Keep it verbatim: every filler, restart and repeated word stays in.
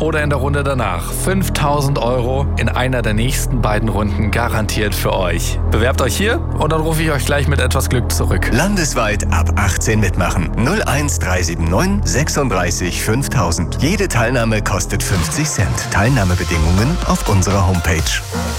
oder in der Runde danach. fünftausend Euro in einer der nächsten beiden Runden garantiert für euch. Bewerbt euch hier und dann rufe ich euch gleich mit etwas Glück zurück. Landesweit ab achtzehn mitmachen. null eins drei sieben neun sechsunddreißig fünftausend. Jede Teilnahme kostet fünfzig Cent. Teilnahmebedingungen auf unserer Homepage.